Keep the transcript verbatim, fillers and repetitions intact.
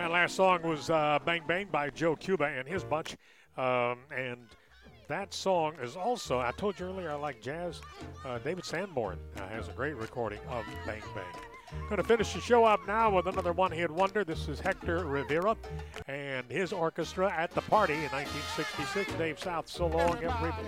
That last song was uh, Bang Bang by Joe Cuba and his bunch. Um, and that song is also, I told you earlier I like jazz. Uh, David Sanborn uh, has a great recording of Bang Bang. Going to finish the show up now with another one-hit wonder. This is Hector Rivera and his orchestra at the party in nineteen sixty-six. Dave South, so long, everybody.